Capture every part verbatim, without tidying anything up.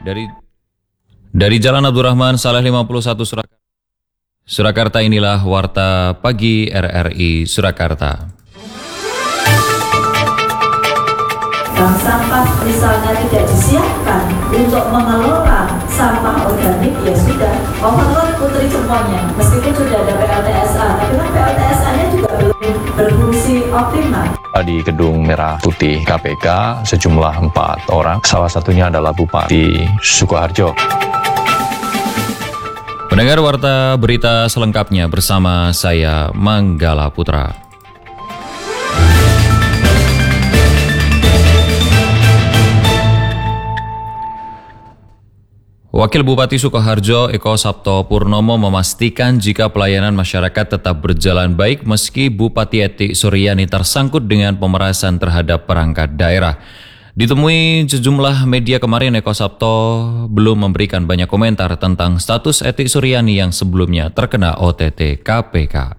Dari dari Jalan Abdurrahman Saleh lima puluh satu Surakarta. Surakarta inilah Warta Pagi R R I Surakarta. Bank sampah misalnya tidak disiapkan untuk mengelola sampah organik, ya sudah overload putri semuanya. Meskipun sudah ada P L T S A, tapi kan P L T S A-nya juga belum berfungsi optimal. Di Gedung Merah Putih K P K sejumlah empat orang, salah satunya adalah Bupati Sukoharjo. Pendengar Warta Berita selengkapnya bersama saya Manggala Putra. Wakil Bupati Sukoharjo Eko Sabto Purnomo memastikan jika pelayanan masyarakat tetap berjalan baik meski Bupati Eti Suryani tersangkut dengan pemerasan terhadap perangkat daerah. Ditemui sejumlah media kemarin, Eko Sabto belum memberikan banyak komentar tentang status Eti Suryani yang sebelumnya terkena O T T K P K.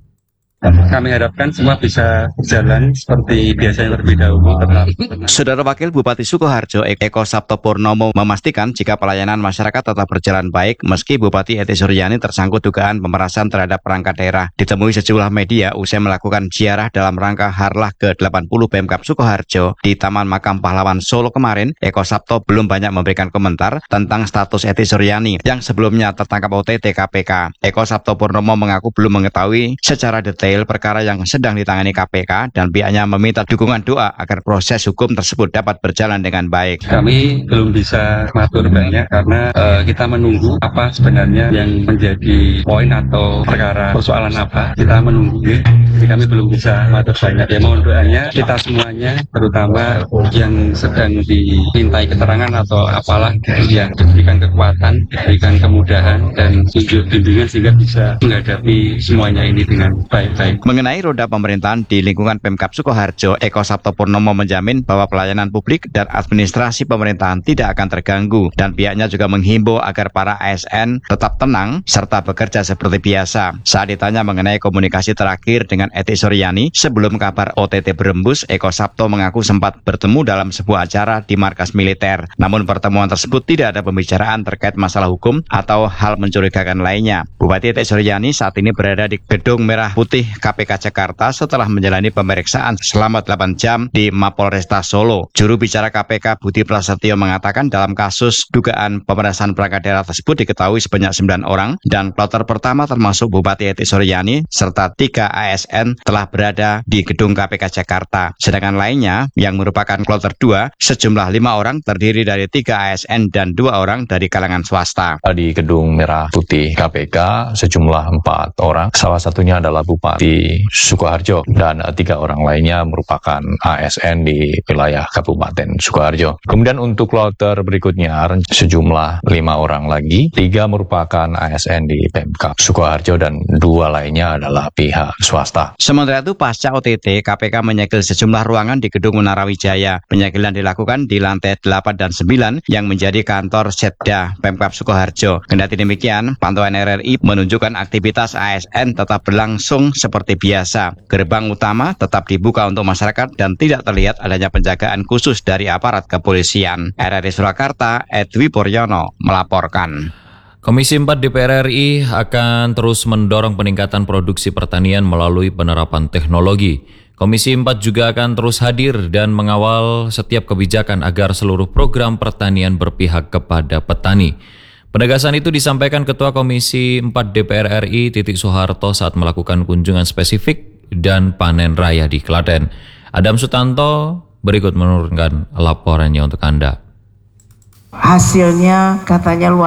Kami harapkan semua bisa berjalan seperti biasanya terlebih dahulu. Saudara Wakil Bupati Sukoharjo Eko Sabto Purnomo memastikan jika pelayanan masyarakat tetap berjalan baik meski Bupati Eti Suryani tersangkut dugaan pemerasan terhadap perangkat daerah. Ditemui sejumlah media usai melakukan ziarah dalam rangka Harlah ke delapan puluh Pemkab Sukoharjo di Taman Makam Pahlawan Solo kemarin, Eko Sabto belum banyak memberikan komentar tentang status Eti Suryani yang sebelumnya tertangkap O T T K P K. Eko Sabto Purnomo mengaku belum mengetahui secara detail perkara yang sedang ditangani K P K dan pihaknya meminta dukungan doa agar proses hukum tersebut dapat berjalan dengan baik. Kami belum bisa matur banyak karena uh, kita menunggu apa sebenarnya yang menjadi poin atau perkara persoalan apa. Kita menunggu, jadi kami belum bisa matur banyak. Ya mohon doanya kita semuanya, terutama yang sedang dimintai keterangan atau apalah, yang diberikan kekuatan, diberikan kemudahan dan tunjuk bimbingan sehingga bisa menghadapi semuanya ini dengan baik. Mengenai roda pemerintahan di lingkungan Pemkab Sukoharjo, Eko Sabto Purnomo menjamin bahwa pelayanan publik dan administrasi pemerintahan tidak akan terganggu dan pihaknya juga menghimbau agar para A S N tetap tenang serta bekerja seperti biasa. Saat ditanya mengenai komunikasi terakhir dengan Eti Suryani sebelum kabar O T T berembus, Eko Sabto mengaku sempat bertemu dalam sebuah acara di markas militer. Namun pertemuan tersebut tidak ada pembicaraan terkait masalah hukum atau hal mencurigakan lainnya. Bupati Eti Suryani saat ini berada di Gedung Merah Putih K P K Jakarta setelah menjalani pemeriksaan selama delapan jam di Mapolresta Solo. Juru bicara K P K Budi Prasetyo mengatakan dalam kasus dugaan pemerasan perangkat daerah tersebut diketahui sebanyak sembilan orang dan kloter pertama termasuk Bupati Eti Suryani serta tiga A S N telah berada di Gedung K P K Jakarta. Sedangkan lainnya yang merupakan kloter dua sejumlah lima orang terdiri dari tiga A S N dan dua orang dari kalangan swasta. Di Gedung Merah Putih K P K sejumlah empat orang, salah satunya adalah Bupati di Sukoharjo dan tiga orang lainnya merupakan A S N di wilayah Kabupaten Sukoharjo. Kemudian untuk kloter berikutnya sejumlah lima orang lagi, tiga merupakan A S N di Pemkab Sukoharjo dan dua lainnya adalah pihak swasta. Sementara itu pasca O T T, K P K menyegel sejumlah ruangan di Gedung Menara Wijaya. Penyegelan dilakukan di lantai delapan dan sembilan yang menjadi kantor Setda Pemkab Sukoharjo. Kendati demikian, pantauan R R I menunjukkan aktivitas A S N tetap berlangsung seperti biasa. Gerbang utama tetap dibuka untuk masyarakat dan tidak terlihat adanya penjagaan khusus dari aparat kepolisian. R R I Surakarta, Edwi Puryono melaporkan. Komisi empat D P R R I akan terus mendorong peningkatan produksi pertanian melalui penerapan teknologi. Komisi empat juga akan terus hadir dan mengawal setiap kebijakan agar seluruh program pertanian berpihak kepada petani. Penegasan itu disampaikan Ketua Komisi empat D P R R I Titik Soeharto saat melakukan kunjungan spesifik dan panen raya di Klaten. Adam Sutanto berikut menurunkan laporannya untuk Anda. Hasilnya katanya luar